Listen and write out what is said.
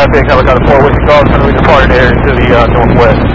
Big Helicopter 4 with the calls, going to be departed air to the northwest.